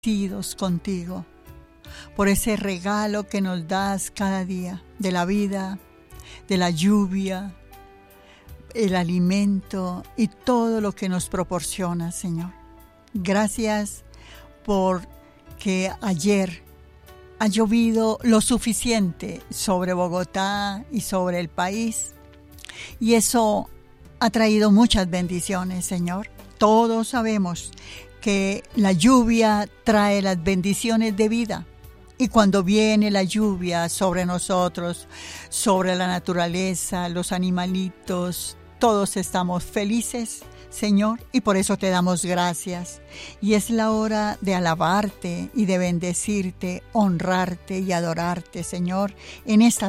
agradecidos contigo por ese regalo que nos das cada día de la vida, de la lluvia, el alimento y todo lo que nos proporciona, Señor. Gracias porque ayer ha llovido lo suficiente sobre Bogotá y sobre el país, y eso ha traído muchas bendiciones, Señor. Todos sabemos que la lluvia trae las bendiciones de vida. Y cuando viene la lluvia sobre nosotros, sobre la naturaleza, los animalitos, todos estamos felices, Señor, y por eso te damos gracias. Y es la hora de alabarte y de bendecirte, honrarte y adorarte, Señor, en esta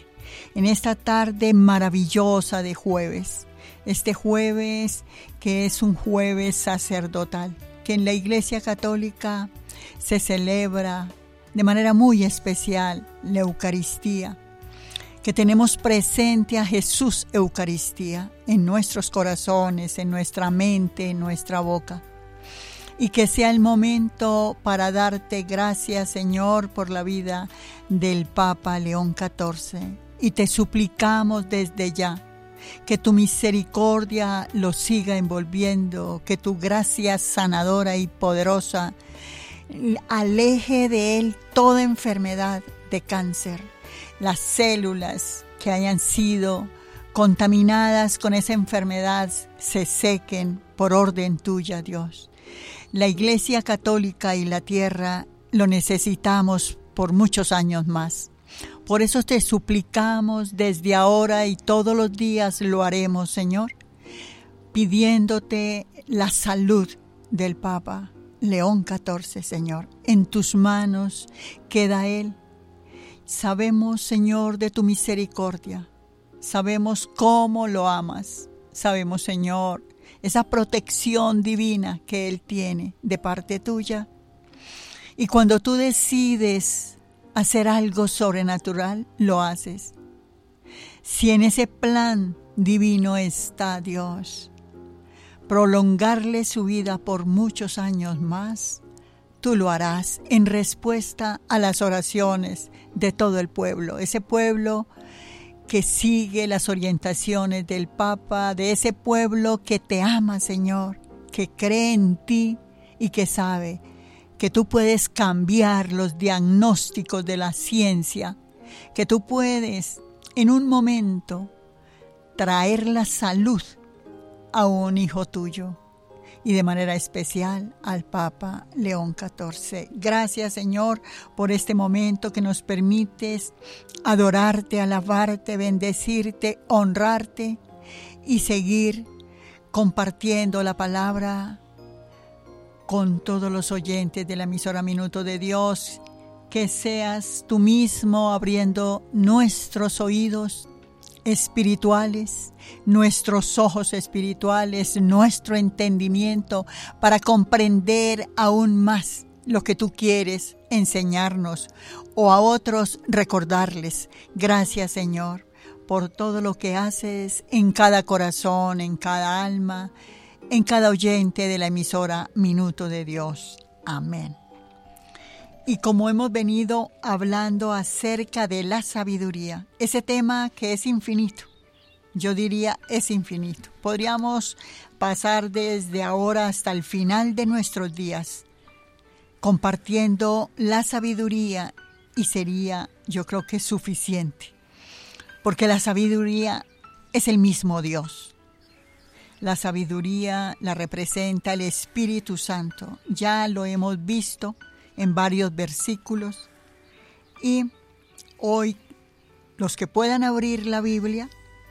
tarde maravillosa de jueves. Este jueves que es un jueves sacerdotal, que en la Iglesia Católica se celebra de manera muy especial la Eucaristía, que tenemos presente a Jesús Eucaristía en nuestros corazones, en nuestra mente, en nuestra boca. Y que sea el momento para darte gracias, Señor, por la vida del Papa León XIV. Y te suplicamos desde ya que tu misericordia lo siga envolviendo, que tu gracia sanadora y poderosa aleje de él toda enfermedad de cáncer. Las células que hayan sido contaminadas con esa enfermedad se sequen por orden tuya, Dios. La Iglesia Católica y la tierra lo necesitamos por muchos años más. Por eso te suplicamos desde ahora y todos los días lo haremos, Señor, pidiéndote la salud del Papa León XIV, Señor. En tus manos queda él. Sabemos, Señor, de tu misericordia. Sabemos cómo lo amas. Sabemos, Señor, esa protección divina que él tiene de parte tuya. Y cuando tú decides hacer algo sobrenatural, lo haces. Si en ese plan divino está, Dios, prolongarle su vida por muchos años más, tú lo harás en respuesta a las oraciones de todo el pueblo, ese pueblo que sigue las orientaciones del Papa, de ese pueblo que te ama, Señor, que cree en ti y que sabe que tú puedes cambiar los diagnósticos de la ciencia, que tú puedes en un momento traer la salud a un hijo tuyo y de manera especial al Papa León XIV. Gracias, Señor, por este momento que nos permites adorarte, alabarte, bendecirte, honrarte y seguir compartiendo la palabra con todos los oyentes de la emisora Minuto de Dios. Que seas tú mismo abriendo nuestros oídos espirituales, nuestros ojos espirituales, nuestro entendimiento para comprender aún más lo que tú quieres enseñarnos o a otros recordarles. Gracias, Señor, por todo lo que haces en cada corazón, en cada alma, en cada oyente de la emisora Minuto de Dios. Amén. Y como hemos venido hablando acerca de la sabiduría, ese tema que es infinito, yo diría es infinito. Podríamos pasar desde ahora hasta el final de nuestros días compartiendo la sabiduría y sería, yo creo que suficiente, porque la sabiduría es el mismo Dios. La sabiduría la representa el Espíritu Santo. Ya lo hemos visto en varios versículos. Y hoy, los que puedan abrir la Biblia,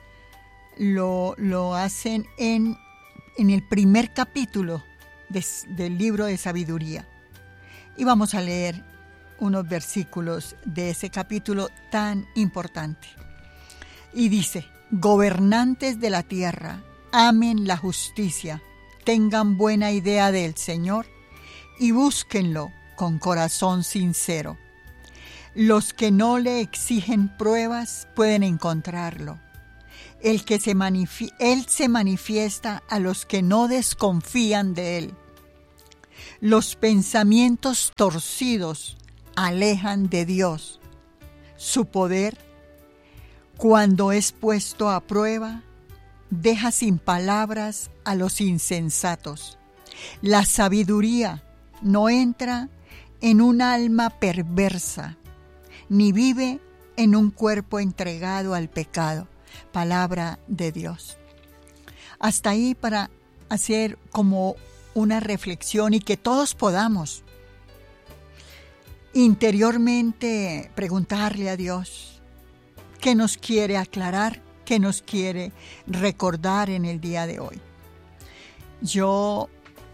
lo hacen en el primer capítulo del libro de sabiduría. Y vamos a leer unos versículos de ese capítulo tan importante. Y dice: gobernantes de la tierra, amen la justicia, tengan buena idea del Señor y búsquenlo con corazón sincero. Los que no le exigen pruebas pueden encontrarlo. Él se manifiesta a los que no desconfían de él. Los pensamientos torcidos alejan de Dios. Su poder, cuando es puesto a prueba, deja sin palabras a los insensatos. La sabiduría no entra en un alma perversa, ni vive en un cuerpo entregado al pecado. Palabra de Dios. Hasta ahí para hacer como una reflexión y que todos podamos interiormente preguntarle a Dios qué nos quiere aclarar, qué nos quiere recordar en el día de hoy. Yo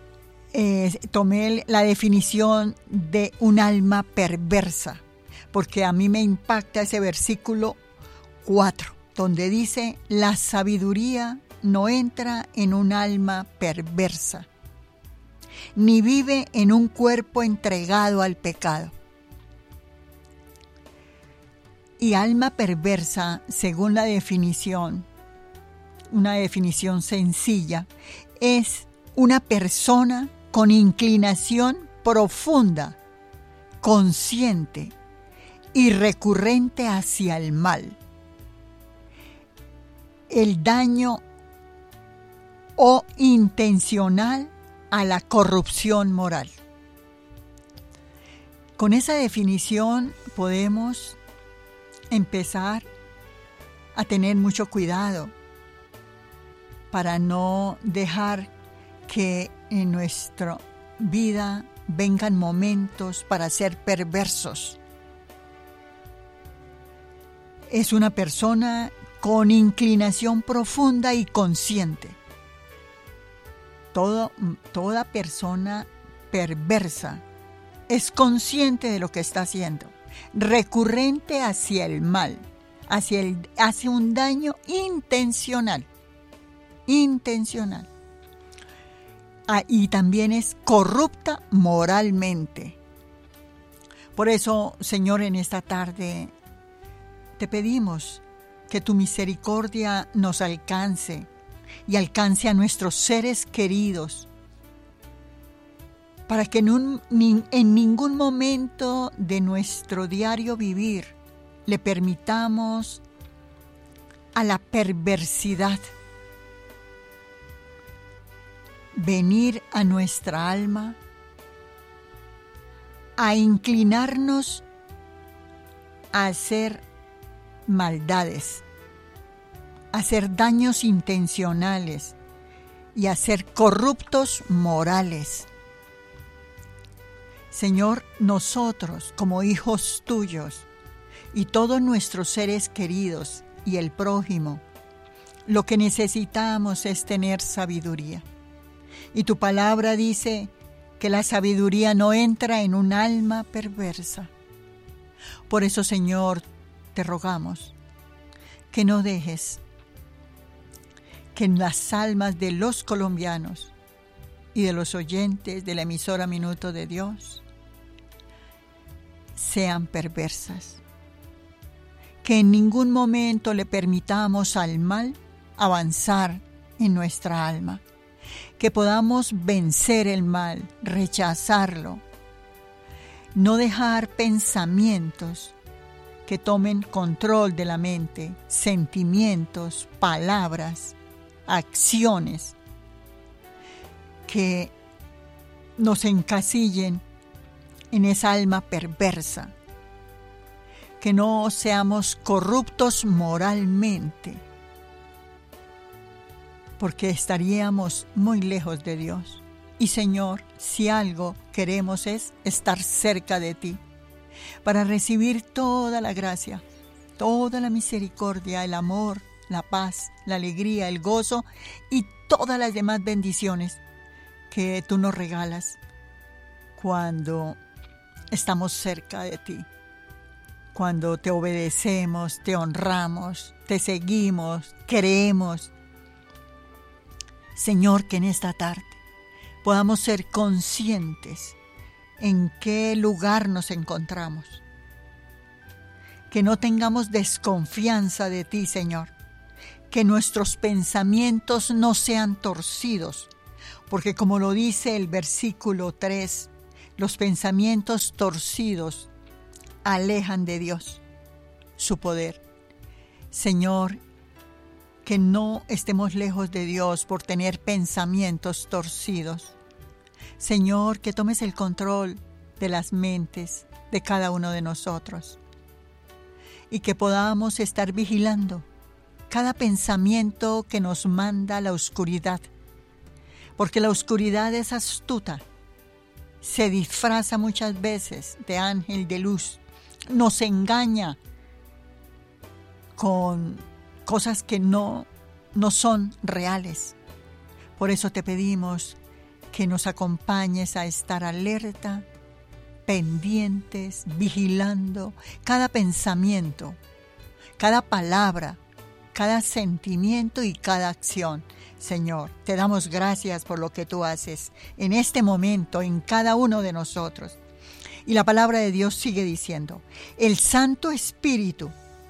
tomé la definición de un alma perversa, porque a mí me impacta ese versículo 4, donde dice, la sabiduría no entra en un alma perversa, ni vive en un cuerpo entregado al pecado. Y alma perversa, según la definición, una definición sencilla, es una persona con inclinación profunda, consciente y recurrente hacia el mal, el daño o intencional a la corrupción moral. Con esa definición podemos empezar a tener mucho cuidado para no dejar que en nuestra vida vengan momentos para ser perversos. Es una persona con inclinación profunda y consciente. Toda persona perversa es consciente de lo que está haciendo, recurrente hacia el mal, hacia un daño intencional. Y también es corrupta moralmente. Por eso, Señor, en esta tarde te pedimos que tu misericordia nos alcance y alcance a nuestros seres queridos, para que en ningún momento de nuestro diario vivir le permitamos a la perversidad venir a nuestra alma, a inclinarnos a hacer maldades, a hacer daños intencionales y a ser corruptos morales. Señor, nosotros como hijos tuyos y todos nuestros seres queridos y el prójimo, lo que necesitamos es tener sabiduría. Y tu palabra dice que la sabiduría no entra en un alma perversa. Por eso, Señor, te rogamos que no dejes que en las almas de los colombianos y de los oyentes de la emisora Minuto de Dios sean perversas. Que en ningún momento le permitamos al mal avanzar en nuestra alma. Que podamos vencer el mal, rechazarlo. No dejar pensamientos que tomen control de la mente, sentimientos, palabras, acciones que nos encasillen en esa alma perversa. Que no seamos corruptos moralmente, porque estaríamos muy lejos de Dios. Y Señor, si algo queremos es estar cerca de ti, para recibir toda la gracia, toda la misericordia, el amor, la paz, la alegría, el gozo y todas las demás bendiciones que tú nos regalas cuando estamos cerca de ti, cuando te obedecemos, te honramos, te seguimos, creemos. Señor, que en esta tarde podamos ser conscientes en qué lugar nos encontramos. Que no tengamos desconfianza de ti, Señor. Que nuestros pensamientos no sean torcidos, Porque como lo dice el versículo 3, los pensamientos torcidos alejan de Dios su poder. Señor, que no estemos lejos de Dios por tener pensamientos torcidos. Señor, que tomes el control de las mentes de cada uno de nosotros y que podamos estar vigilando cada pensamiento que nos manda la oscuridad, porque la oscuridad es astuta, se disfraza muchas veces de ángel de luz, nos engaña con cosas que no son reales. Por eso te pedimos que nos acompañes a estar alerta, pendientes, vigilando cada pensamiento, cada palabra, cada sentimiento y cada acción. Señor, te damos gracias por lo que tú haces en este momento, en cada uno de nosotros. Y la palabra de Dios sigue diciendo, el Santo Espíritu,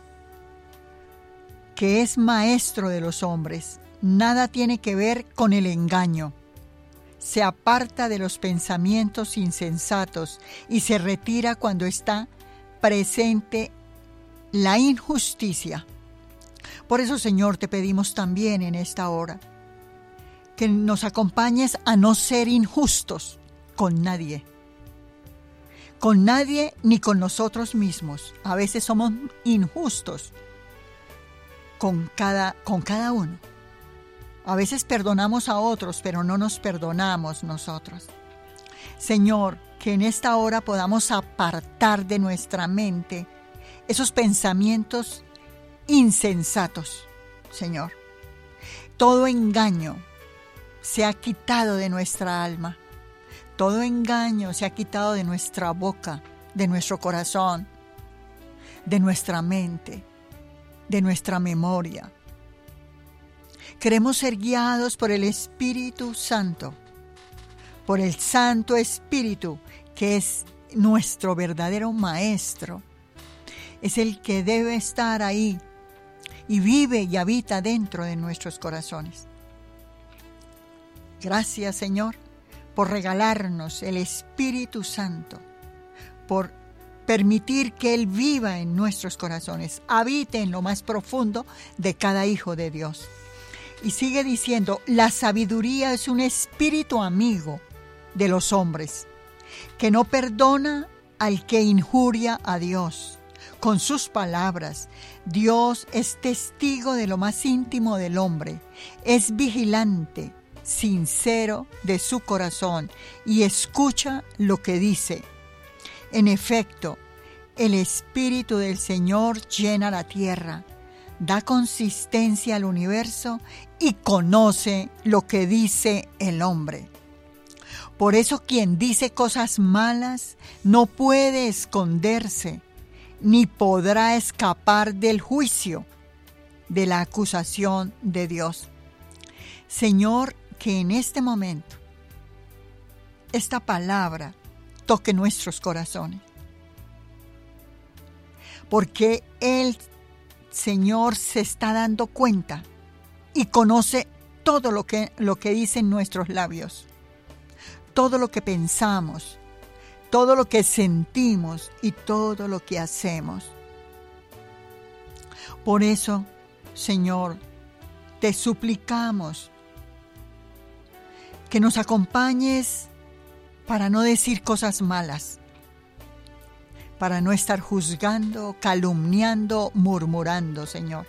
que es maestro de los hombres, nada tiene que ver con el engaño. Se aparta de los pensamientos insensatos y se retira cuando está presente la injusticia. Por eso, Señor, te pedimos también en esta hora que nos acompañes a no ser injustos con nadie ni con nosotros mismos. A veces somos injustos con cada uno. A veces perdonamos a otros, pero no nos perdonamos nosotros. Señor, que en esta hora podamos apartar de nuestra mente esos pensamientos insensatos, Señor. Todo engaño se ha quitado de nuestra alma. Todo engaño se ha quitado de nuestra boca, de nuestro corazón, de nuestra mente, de nuestra memoria. Queremos ser guiados por el Espíritu Santo, por el Santo Espíritu, que es nuestro verdadero maestro. Es el que debe estar ahí y vive y habita dentro de nuestros corazones. Gracias, Señor, por regalarnos el Espíritu Santo, por permitir que Él viva en nuestros corazones, habite en lo más profundo de cada hijo de Dios. Y sigue diciendo, la sabiduría es un espíritu amigo de los hombres, que no perdona al que injuria a Dios. Con sus palabras, Dios es testigo de lo más íntimo del hombre, es vigilante, sincero de su corazón y escucha lo que dice. En efecto, el Espíritu del Señor llena la tierra, da consistencia al universo y conoce lo que dice el hombre. Por eso quien dice cosas malas no puede esconderse, ni podrá escapar del juicio, de la acusación de Dios. Señor, que en este momento esta palabra toque nuestros corazones, porque el Señor se está dando cuenta y conoce todo lo que dicen nuestros labios, todo lo que pensamos, todo lo que sentimos y todo lo que hacemos. Por eso, Señor, te suplicamos que nos acompañes para no decir cosas malas, para no estar juzgando, calumniando, murmurando, Señor.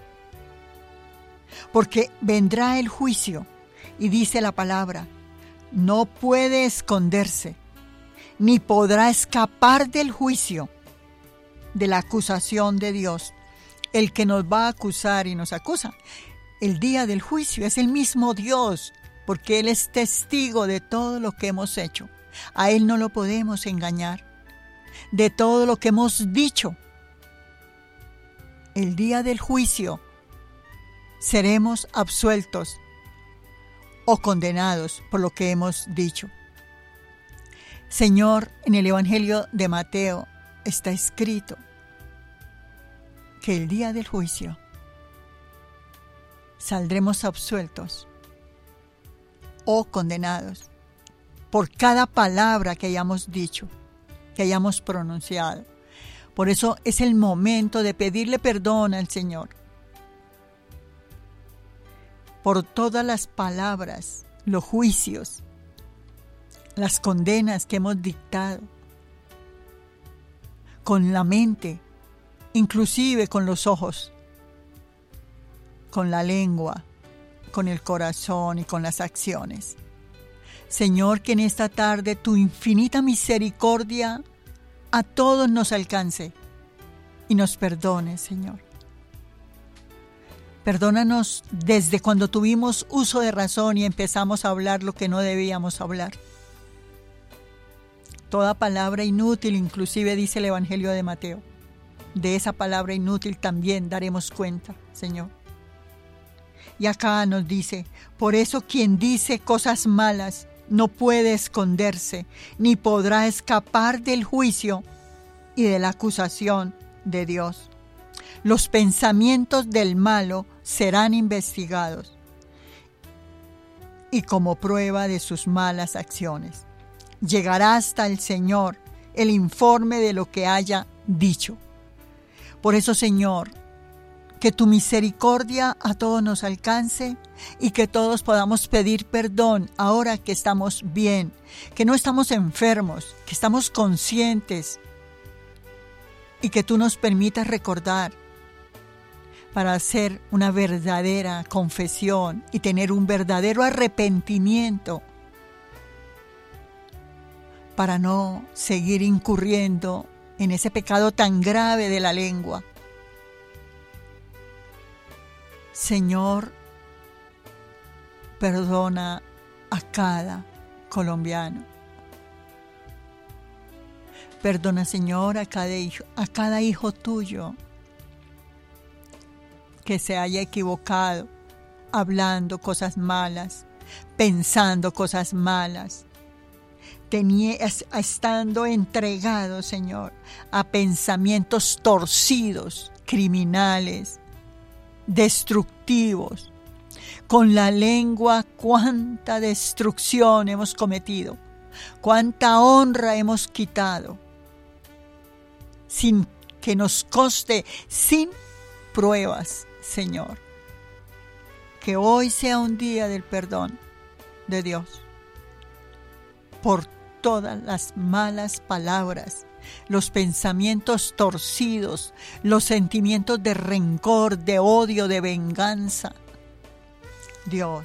Porque vendrá el juicio y dice la palabra, no puede esconderse, ni podrá escapar del juicio, de la acusación de Dios. El que nos va a acusar y nos acusa, el día del juicio es el mismo Dios, porque Él es testigo de todo lo que hemos hecho. A Él no lo podemos engañar. De todo lo que hemos dicho, el día del juicio seremos absueltos o condenados por lo que hemos dicho. Señor, en el Evangelio de Mateo está escrito que el día del juicio saldremos absueltos o condenados por cada palabra que hayamos dicho, que hayamos pronunciado. Por eso es el momento de pedirle perdón al Señor por todas las palabras, los juicios, las condenas que hemos dictado con la mente, inclusive con los ojos, con la lengua, con el corazón y con las acciones. Señor, que en esta tarde tu infinita misericordia a todos nos alcance y nos perdone, Señor. Perdónanos desde cuando tuvimos uso de razón y empezamos a hablar lo que no debíamos hablar. Toda palabra inútil, inclusive dice el Evangelio de Mateo, de esa palabra inútil también daremos cuenta, Señor. Y acá nos dice, por eso quien dice cosas malas no puede esconderse, ni podrá escapar del juicio y de la acusación de Dios. Los pensamientos del malo serán investigados y como prueba de sus malas acciones. Llegará hasta el Señor el informe de lo que haya dicho. Por eso, Señor, que tu misericordia a todos nos alcance y que todos podamos pedir perdón ahora que estamos bien, que no estamos enfermos, que estamos conscientes y que tú nos permitas recordar para hacer una verdadera confesión y tener un verdadero arrepentimiento para no seguir incurriendo en ese pecado tan grave de la lengua. Señor, perdona a cada colombiano. Perdona, Señor, a cada hijo tuyo que se haya equivocado, hablando cosas malas, pensando cosas malas, estando entregado, Señor, a pensamientos torcidos, criminales, destructivos. Con la lengua, cuánta destrucción hemos cometido, cuánta honra hemos quitado, sin que nos coste, sin pruebas, Señor. Que hoy sea un día del perdón de Dios por todas las malas palabras, los pensamientos torcidos, los sentimientos de rencor, de odio, de venganza. Dios,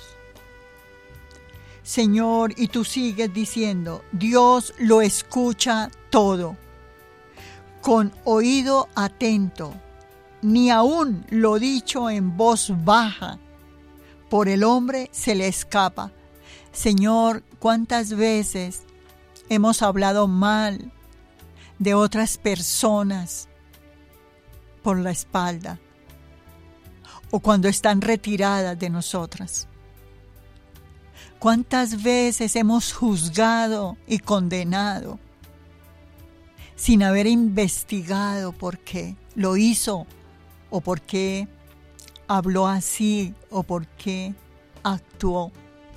Señor, y tú sigues diciendo, Dios lo escucha todo, con oído atento, ni aun lo dicho en voz baja, por el hombre se le escapa. Señor, ¿cuántas veces hemos hablado mal de otras personas por la espalda o cuando están retiradas de nosotras? ¿Cuántas veces hemos juzgado y condenado sin haber investigado por qué lo hizo o por qué habló así o por qué actuó?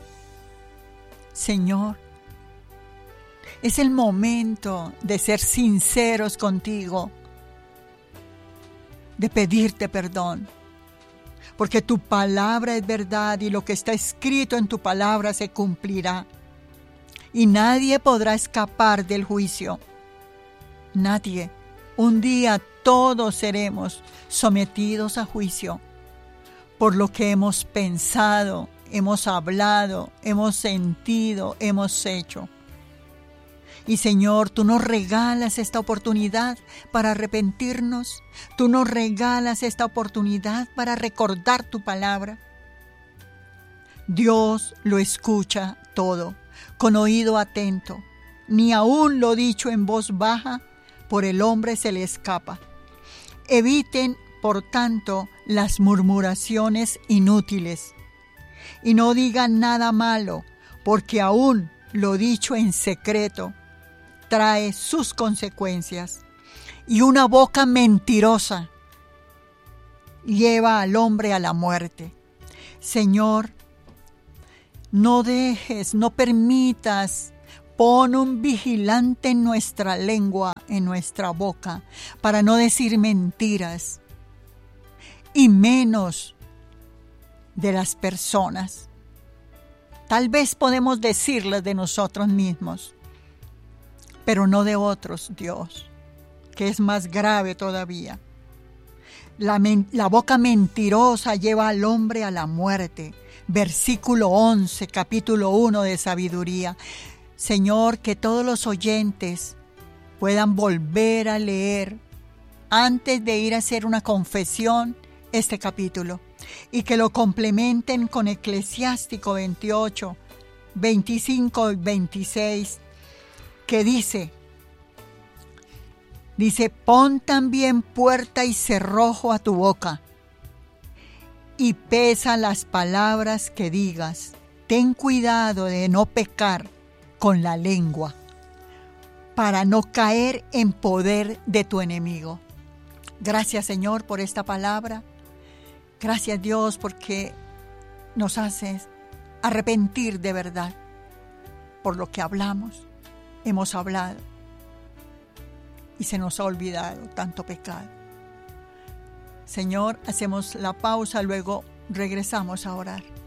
Señor, es el momento de ser sinceros contigo, de pedirte perdón, porque tu palabra es verdad y lo que está escrito en tu palabra se cumplirá. Y nadie podrá escapar del juicio. Nadie. Un día todos seremos sometidos a juicio por lo que hemos pensado, hemos hablado, hemos sentido, hemos hecho. Y Señor, tú nos regalas esta oportunidad para arrepentirnos. Tú nos regalas esta oportunidad para recordar tu palabra. Dios lo escucha todo, con oído atento. Ni aun lo dicho en voz baja, por el hombre se le escapa. Eviten, por tanto, las murmuraciones inútiles. Y no digan nada malo, porque aún lo dicho en secreto trae sus consecuencias. Y una boca mentirosa lleva al hombre a la muerte. Señor, No dejes, no permitas. Pon un vigilante en nuestra lengua, en nuestra boca, para no decir mentiras, y menos de las personas. Tal vez podemos decirlas de nosotros mismos, pero no de otros, Dios, que es más grave todavía. La boca mentirosa lleva al hombre a la muerte. Versículo 11, capítulo 1 de Sabiduría. Señor, que todos los oyentes puedan volver a leer antes de ir a hacer una confesión este capítulo y que lo complementen con Eclesiástico 28, 25 y 26, que dice, pon también puerta y cerrojo a tu boca y pesa las palabras que digas. Ten cuidado de no pecar con la lengua para no caer en poder de tu enemigo. Gracias, Señor, por esta palabra. Gracias, Dios, porque nos haces arrepentir de verdad por lo que hemos hablado y se nos ha olvidado tanto pecado. Señor, hacemos la pausa, luego regresamos a orar.